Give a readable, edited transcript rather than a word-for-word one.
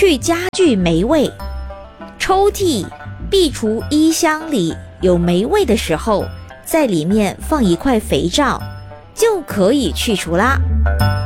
去家具霉味。抽屉、壁橱、衣箱里有霉味的时候，在里面放一块肥皂，就可以去除啦。